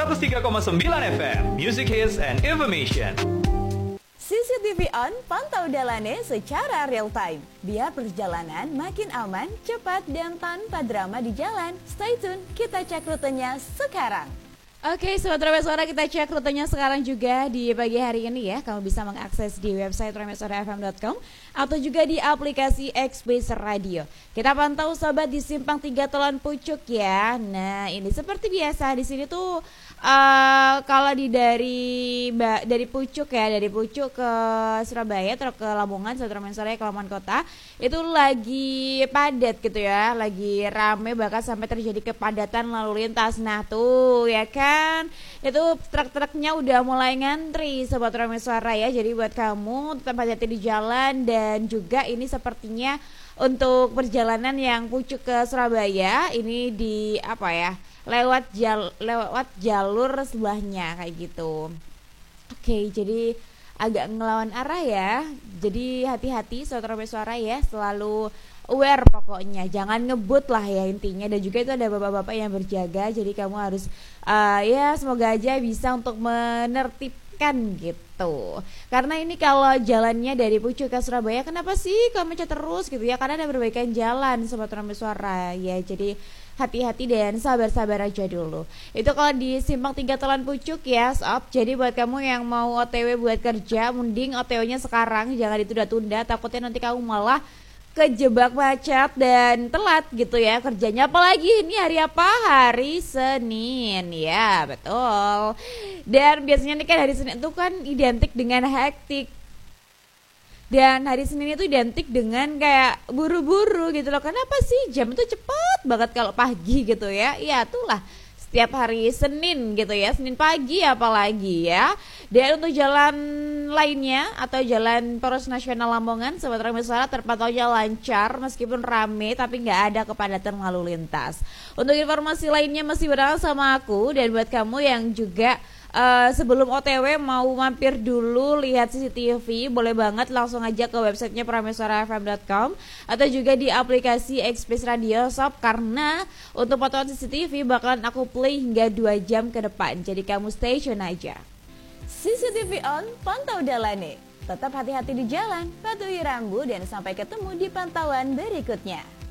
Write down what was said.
103,9 FM, Music Hits and Information. CCTV On, pantau Dalane secara real time. Biar perjalanan makin aman, cepat, dan tanpa drama di jalan. Stay tune, kita cek rutenya sekarang. Oke, Sobat Rameswara, kita cek rutenya sekarang juga di pagi hari ini ya. Kamu bisa mengakses di website rameswarafm.com atau juga di aplikasi Express Radio. Kita pantau Sobat di Simpang 3 Tolan Pucuk ya. Nah, ini seperti biasa di sini tuh kalau dari Pucuk ya, dari Pucuk ke Surabaya atau ke Lamongan, Sobat Rameswara ke Lamongan Kota, itu lagi padat gitu ya, lagi rame bahkan sampai terjadi kepadatan lalu lintas. Nah, tuh ya kan, itu truk-truknya udah mulai ngantri Sobat Rameswara ya. Jadi buat kamu tetap hati-hati di jalan, dan juga ini sepertinya untuk perjalanan yang Pucuk ke Surabaya ini di lewat jalur sebelahnya kayak gitu. Oke, jadi agak ngelawan arah ya. Jadi hati-hati Sobat Rameswara ya, selalu aware pokoknya, jangan ngebut lah ya intinya. Dan juga itu ada bapak-bapak yang berjaga, jadi kamu harus ya semoga aja bisa untuk menertibkan gitu. Karena ini kalau jalannya dari Pucuk ke Surabaya, kenapa sih kalau macet terus gitu ya? Karena ada perbaikan jalan Sobat Rameswara ya. Jadi hati-hati dan sabar-sabar aja dulu. Itu kalau di Simpang 3 Tolan Pucuk ya, Sob. Jadi buat kamu yang mau OTW buat kerja, mending OTW-nya sekarang, jangan ditunda-tunda. Takutnya nanti kamu malah kejebak macet dan telat gitu ya kerjanya. Apalagi ini hari apa? Hari Senin ya, betul. Dan biasanya nih kan hari Senin itu kan identik dengan hektik. Dan hari Senin itu identik dengan kayak buru-buru gitu loh. Kenapa sih jam itu cepet banget kalau pagi gitu ya? Ya itulah setiap hari Senin gitu ya, Senin pagi apalagi ya. Dan untuk jalan lainnya atau jalan Poros Nasional Lamongan, Sobat Rameswara, terpantaunya lancar meskipun rame tapi nggak ada kepadatan lalu lintas. Untuk informasi lainnya masih berada sama aku. Dan buat kamu yang juga sebelum OTW mau mampir dulu lihat CCTV, boleh banget langsung aja ke websitenya rameswarafm.com atau juga di aplikasi Express Radio Shop, karena untuk potongan CCTV bakalan aku play hingga 2 jam ke depan. Jadi kamu stay tune aja. CCTV On, pantau Dalane. Tetap hati-hati di jalan, patuhi rambu, dan sampai ketemu di pantauan berikutnya.